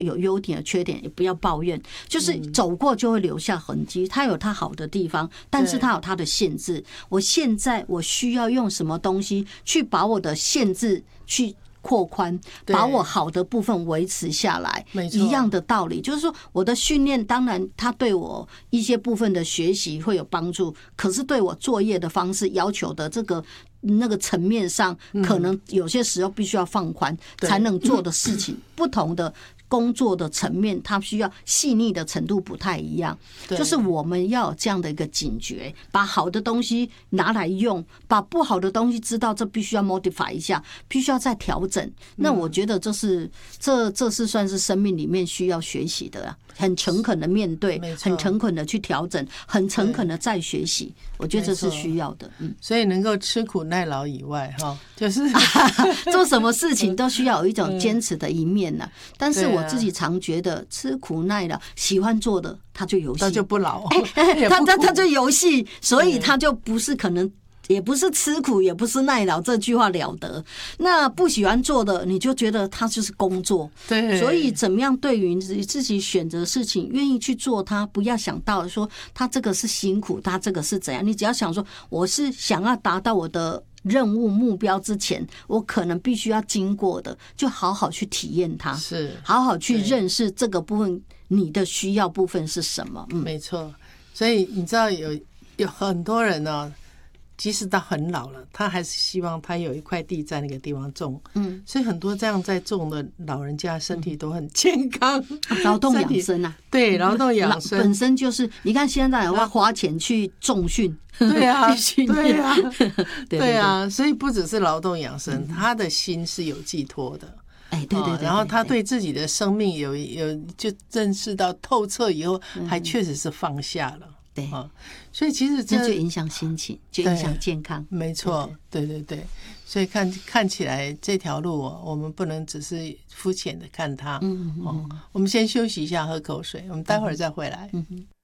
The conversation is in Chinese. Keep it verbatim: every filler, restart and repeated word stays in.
有优点有缺点，也不要抱怨，就是走过就会留下痕迹。它有它好的地方，但是它有它的限制。我现在我需要用什么东西去把我的限制去扩宽，把我好的部分维持下来，一样的道理。就是说，我的训练当然它对我一些部分的学习会有帮助，可是对我作业的方式要求的这个那个层面上，可能有些时候必须要放宽才能做的事情，不同的工作的层面，它需要细腻的程度不太一样。就是我们要有这样的一个警觉，把好的东西拿来用，把不好的东西知道这必须要 modify 一下，必须要再调整。那我觉得这是这这是算是生命里面需要学习的啊，很诚恳的面对，很诚恳的去调整，很诚恳的再学习。我觉得这是需要的。嗯， 所以能够吃苦耐劳以外，哈，就是做什么事情都需要有一种坚持的一面呢。但是我自己常觉得，吃苦耐劳，喜欢做的他就游戏， 他就不老， 他他他就游戏，所以他就不是可能。也不是吃苦，也不是耐劳，这句话了得。那不喜欢做的，你就觉得它就是工作。 对， 所以怎么样对于自己选择事情，愿意去做它，不要想到说他这个是辛苦，他这个是怎样。你只要想说，我是想要达到我的任务目标之前，我可能必须要经过的，就好好去体验它， 是好好去认识这个部分，你的需要部分是什么。嗯， 没错。所以你知道有有很多人呢、哦。即使他很老了，他还是希望他有一块地在那个地方种。嗯，所以很多这样在种的老人家身体都很健康， 劳动养生啊， 对，劳动养生本身就是你看现在要花钱去重训， 对啊， 对啊，对啊，所以不只是劳动养生，他的心是有寄托的。 哎，对对对， 然后他对自己的生命有有就认识到透彻以后，还确实是放下了。 对， 所以其实这就影响心情，就影响健康。 没错，对对对。所以看看起来这条路哦，我们不能只是肤浅的看它。嗯嗯。我们先休息一下，喝口水，我们待会儿再回来。嗯哼。